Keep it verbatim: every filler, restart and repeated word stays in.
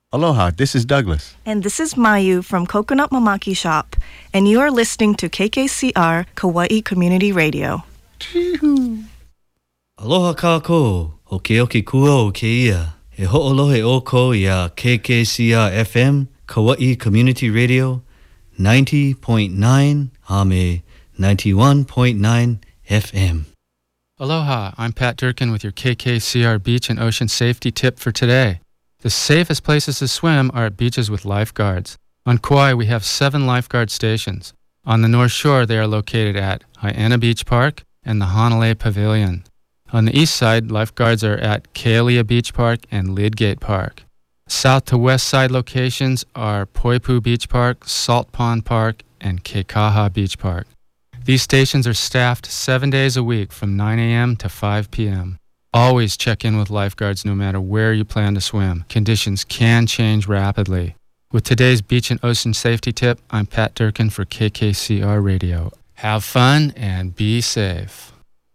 Aloha, this is Douglas. And this is Mayu from Coconut Mamaki Shop, and you are listening to K K C R Kauai Community Radio. Aloha kākou, ho ke oki kua o ke ia. E ho'olohe o ko ia K K C R F M, Kauai Community Radio, ninety point nine, Hame ninety-one point nine F M. Aloha, I'm Pat Durkin with your K K C R Beach and Ocean Safety Tip for today. The safest places to swim are at beaches with lifeguards. On Kauai, we have seven lifeguard stations. On the North Shore, they are located at Hai'ana Beach Park and the Hanalei Pavilion. On the east side, lifeguards are at Kealia Beach Park and Lydgate Park. South to west side locations are Poipu Beach Park, Salt Pond Park, and Kekaha Beach Park. These stations are staffed seven days a week from nine a.m. to five p.m. Always check in with lifeguards no matter where you plan to swim. Conditions can change rapidly. With today's Beach and Ocean Safety Tip, I'm Pat Durkin for K K C R Radio. Have fun and be safe.